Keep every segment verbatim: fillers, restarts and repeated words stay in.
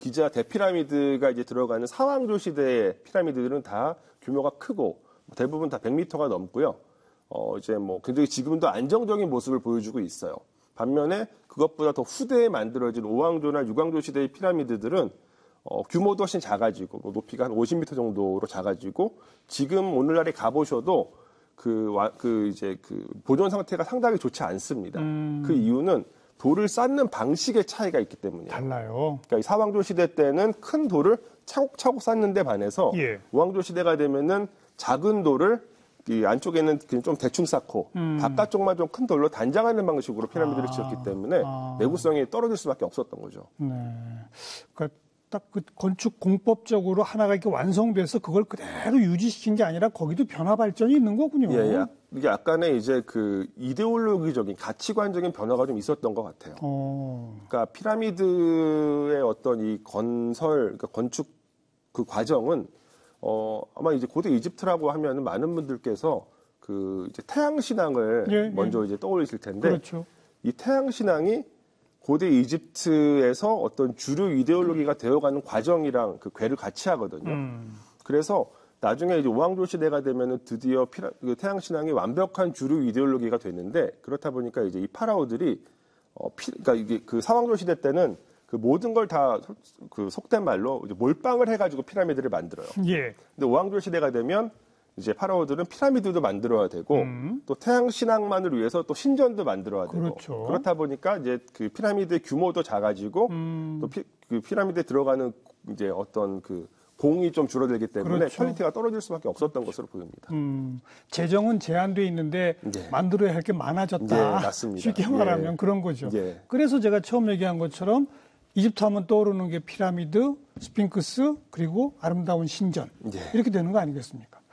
기자 대피라미드가 이제 들어가는 사왕조 시대의 피라미드들은 다 규모가 크고 대부분 다 백 미터가 넘고요. 어, 이제 뭐 굉장히 지금도 안정적인 모습을 보여주고 있어요. 반면에 그것보다 더 후대에 만들어진 오왕조나 육왕조 시대의 피라미드들은 어, 규모도 훨씬 작아지고 뭐 높이가 한 오십 미터 정도로 작아지고 지금 오늘날에 가보셔도 그, 와, 그 이제 그 보존 상태가 상당히 좋지 않습니다. 음. 그 이유는 돌을 쌓는 방식의 차이가 있기 때문이에요. 달라요. 그러니까 이 사왕조 시대 때는 큰 돌을 차곡차곡 쌓는 데 반해서 예. 오왕조 시대가 되면은 작은 돌을 이 안쪽에는 그냥 좀 대충 쌓고 음. 바깥쪽만 좀 큰 돌로 단장하는 방식으로 피라미드를 아. 지었기 때문에 아. 내구성이 떨어질 수밖에 없었던 거죠. 네. 그러니까 딱 그 건축 공법적으로 하나가 이렇게 완성돼서 그걸 그대로 유지시킨 게 아니라 거기도 변화 발전이 있는 거군요. 예, 예. 이게 약간의 이제 그 이데올로기적인 가치관적인 변화가 좀 있었던 것 같아요. 어. 그러니까 피라미드의 어떤 이 건설, 그러니까 건축 그 과정은 어, 아마 이제 고대 이집트라고 하면은 많은 분들께서 그 이제 태양 신앙을 예, 먼저 예. 이제 떠올리실 텐데 그렇죠. 이 태양 신앙이 고대 이집트에서 어떤 주류 이데올로기가 되어가는 과정이랑 그 궤를 같이 하거든요. 음. 그래서 나중에 이제 오왕조 시대가 되면은 드디어 피라, 그 태양 신앙이 완벽한 주류 이데올로기가 됐는데 그렇다 보니까 이제 이 파라오들이 어, 피, 그러니까 이게 그 사왕조 시대 때는 그 모든 걸 다 그 속된 말로 이제 몰빵을 해가지고 피라미드를 만들어요. 예. 근데 오왕조 시대가 되면 이제 파라오들은 피라미드도 만들어야 되고 음. 또 태양 신앙만을 위해서 또 신전도 만들어야 되고 그렇죠. 그렇다 보니까 이제 그 피라미드의 규모도 작아지고 음. 또 피, 그 피라미드에 들어가는 이제 어떤 그 공이 좀 줄어들기 때문에 그렇죠. 퀄리티가 떨어질 수밖에 없었던 것으로 보입니다. 음. 재정은 제한돼 있는데 예. 만들어야 할 게 많아졌다. 예, 맞습니다. 쉽게 말하면 예. 그런 거죠. 예. 그래서 제가 처음 얘기한 것처럼 이집트 하면 떠오르는 게 피라미드, 스핑크스, 그리고 아름다운 신전. 예. 이렇게 되는 거 아니겠습니까?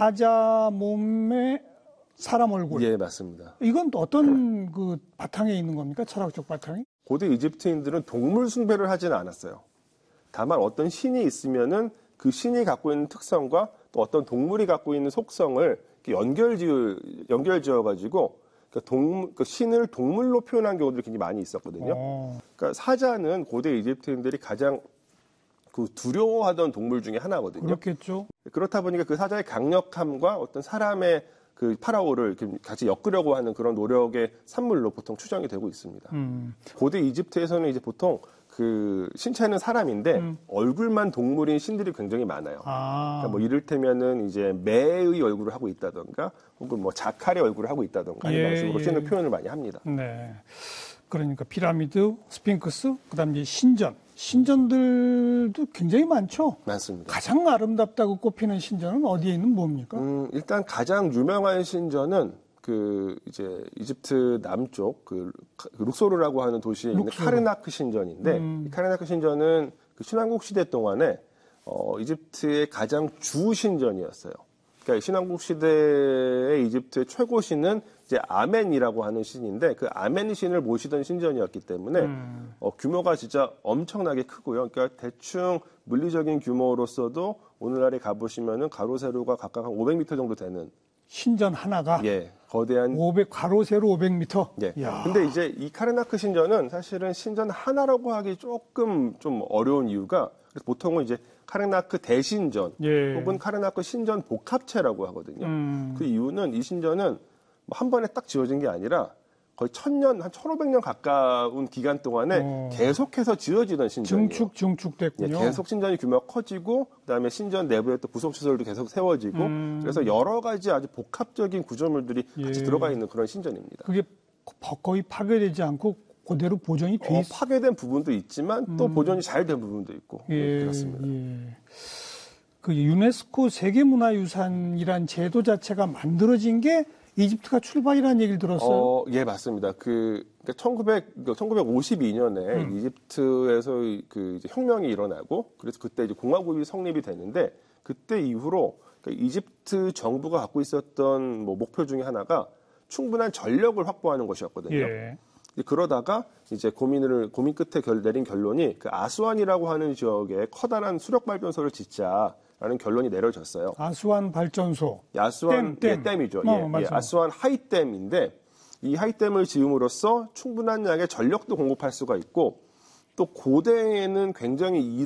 사자 몸에 사람 얼굴. 예, 맞습니다. 이건 또 어떤 그 바탕에 있는 겁니까? 철학적 바탕이? 고대 이집트인들은 동물 숭배를 하지는 않았어요. 다만 어떤 신이 있으면은 그 신이 갖고 있는 특성과 또 어떤 동물이 갖고 있는 속성을 연결지어, 연결지어가지고 그러니까 동물, 그러니까 신을 동물로 표현한 경우들이 굉장히 많이 있었거든요. 오. 그러니까 사자는 고대 이집트인들이 가장 그 두려워하던 동물 중에 하나거든요. 그렇겠죠. 그렇다 보니까 그 사자의 강력함과 어떤 사람의 그 파라오를 같이 엮으려고 하는 그런 노력의 산물로 보통 추정이 되고 있습니다. 음. 고대 이집트에서는 이제 보통 그 신체는 사람인데 음. 얼굴만 동물인 신들이 굉장히 많아요. 아. 그러니까 뭐 이를테면은 이제 매의 얼굴을 하고 있다던가 혹은 뭐 자칼의 얼굴을 하고 있다던가 예, 이런 식으로 예. 신을 표현을 많이 합니다. 네. 그러니까 피라미드, 스핑크스, 그다음 이제 신전. 신전들도 굉장히 많죠. 많습니다. 가장 아름답다고 꼽히는 신전은 어디에 있는 뭡니까? 음, 일단 가장 유명한 신전은 그 이제 이집트 남쪽 그 룩소르라고 하는 도시에 룩소르. 있는 카르나크 신전인데 음. 이 카르나크 신전은 그 신왕국 시대 동안에 어, 이집트의 가장 주 신전이었어요. 그러니까 신왕국 시대의 이집트의 최고 신은 이제 아멘이라고 하는 신인데 그 아멘 신을 모시던 신전이었기 때문에 음. 어, 규모가 진짜 엄청나게 크고요. 그러니까 대충 물리적인 규모로서도 오늘날에 가보시면은 가로 세로가 각각 한 오백 미터 정도 되는 신전 하나가 예 거대한 오백 가로 세로 오백 미터. 예. 야. 근데 이제 이 카르나크 신전은 사실은 신전 하나라고 하기 조금 좀 어려운 이유가 그래서 보통은 이제 카르나크 대신전 예. 혹은 카르나크 신전 복합체라고 하거든요. 음. 그 이유는 이 신전은 한 번에 딱 지어진 게 아니라 거의 천년, 한 천오백 년 가까운 기간 동안에 어. 계속해서 지어지던 신전이에요. 증축, 증축됐군요. 예, 계속 신전이 규모가 커지고 그다음에 신전 내부에 또 부속시설도 계속 세워지고 음. 그래서 여러 가지 아주 복합적인 구조물들이 예. 같이 들어가 있는 그런 신전입니다. 그게 거의 파괴되지 않고 그대로 보존이 돼 어, 있... 파괴된 부분도 있지만 또 음. 보존이 잘 된 부분도 있고 예, 그렇습니다. 예. 그 유네스코 세계문화유산이란 제도 자체가 만들어진 게 이집트가 출발이라는 얘기를 들었어요. 어, 예, 맞습니다. 그, 그러니까 천구백, 천구백오십이 년에 음. 이집트에서 그 이제 혁명이 일어나고, 그래서 그때 이제 공화국이 성립이 되는데, 그때 이후로 그러니까 이집트 정부가 갖고 있었던 뭐 목표 중에 하나가 충분한 전력을 확보하는 것이었거든요. 예. 그러다가 이제 고민을, 고민 끝에 결, 내린 결론이 그 아수안이라고 하는 지역에 커다란 수력 발전소를 짓자. 라는 결론이 내려졌어요. 아수안 발전소. 아수안 댐, 댐. 예, 댐이죠. 어, 예, 예, 아수안 하이댐인데 이 하이댐을 지음으로써 충분한 양의 전력도 공급할 수가 있고 또 고대에는 굉장히